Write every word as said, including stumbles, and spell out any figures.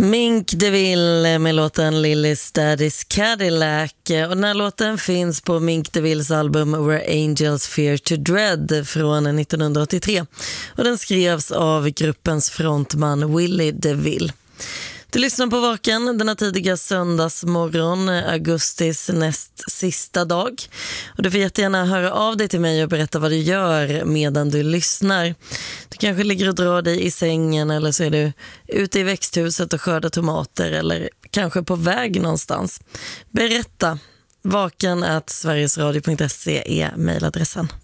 Mink DeVille med låten Lily's Daddy's Cadillac. Och den här låten finns på Mink DeVilles album Where Angels Fear to Dread från nittonhundraåttiotre. Och den skrevs av gruppens frontman Willie DeVille. Du lyssnar på Vaken denna tidiga söndagsmorgon, augustis näst sista dag. Och du får jättegärna höra av dig till mig och berätta vad du gör medan du lyssnar. Du kanske ligger och drar dig i sängen, eller så är du ute i växthuset och skördar tomater, eller kanske på väg någonstans. Berätta. Vaken at sverigesradio punkt se är mejladressen.